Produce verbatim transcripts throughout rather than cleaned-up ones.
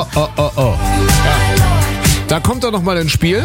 oh, oh, oh. Ja. Da kommt er nochmal ins Spiel.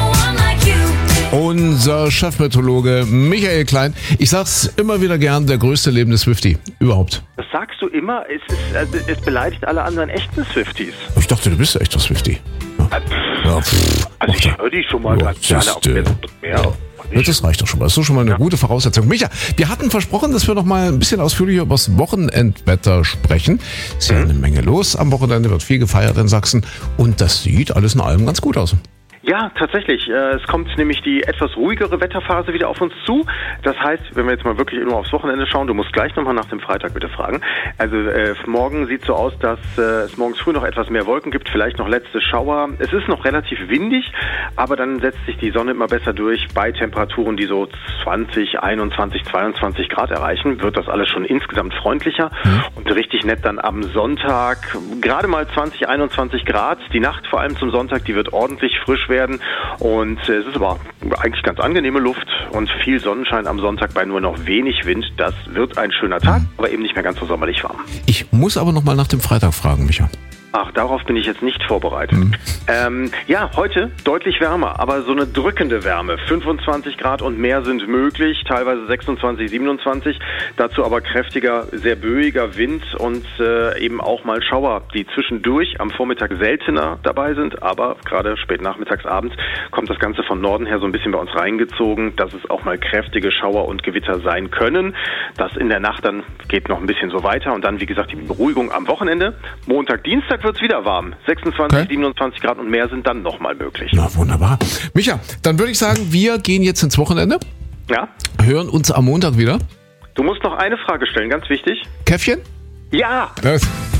Unser Chefmeteorologe Michael Klein. Ich sag's immer wieder gern, der größte lebende Swiftie überhaupt. Das sagst du immer, es, ist, also, es beleidigt alle anderen echten Swifties. Ich dachte, du bist ein echter Swiftie. Ja. Ja, pff, also ich höre die schon mal ja, ganz gerne auf mehr. Ja. Ja, das reicht doch schon mal. Das ist doch schon mal eine ja. gute Voraussetzung. Micha, wir hatten versprochen, dass wir noch mal ein bisschen ausführlicher über das Wochenendwetter sprechen. Ist ja mhm. eine Menge los. Am Wochenende wird viel gefeiert in Sachsen. Und das sieht alles in allem ganz gut aus. Ja, tatsächlich. Es kommt nämlich die etwas ruhigere Wetterphase wieder auf uns zu. Das heißt, wenn wir jetzt mal wirklich nur aufs Wochenende schauen, du musst gleich nochmal nach dem Freitag bitte fragen. Also äh, morgen sieht so aus, dass äh, es morgens früh noch etwas mehr Wolken gibt, vielleicht noch letzte Schauer. Es ist noch relativ windig, aber dann setzt sich die Sonne immer besser durch. Bei Temperaturen, die so zwanzig, einundzwanzig, zweiundzwanzig Grad erreichen, wird das alles schon insgesamt freundlicher. Mhm. Und richtig nett dann am Sonntag, gerade mal zwanzig, einundzwanzig Grad. Die Nacht vor allem zum Sonntag, die wird ordentlich frisch werden. Und es ist aber eigentlich ganz angenehme Luft und viel Sonnenschein am Sonntag bei nur noch wenig Wind. Das wird ein schöner Tag, aber eben nicht mehr ganz so sommerlich warm. Ich muss aber noch mal nach dem Freitag fragen, Micha. Ach, darauf bin ich jetzt nicht vorbereitet. Mhm. Ähm, ja, heute deutlich wärmer, aber so eine drückende Wärme. fünfundzwanzig Grad und mehr sind möglich, teilweise sechsundzwanzig, siebenundzwanzig. Dazu aber kräftiger, sehr böiger Wind und äh, eben auch mal Schauer, die zwischendurch am Vormittag seltener dabei sind. Aber gerade spät nachmittags, abends kommt das Ganze von Norden her so ein bisschen bei uns reingezogen, dass es auch mal kräftige Schauer und Gewitter sein können. Das in der Nacht dann geht noch ein bisschen so weiter. Und dann, wie gesagt, die Beruhigung am Wochenende. Montag, Dienstag wird es wieder warm. sechsundzwanzig, okay. siebenundzwanzig Grad und mehr sind dann nochmal möglich. Na, wunderbar. Micha, dann würde ich sagen, wir gehen jetzt ins Wochenende. Ja. Hören uns am Montag wieder. Du musst noch eine Frage stellen, ganz wichtig. Käffchen? Ja! Das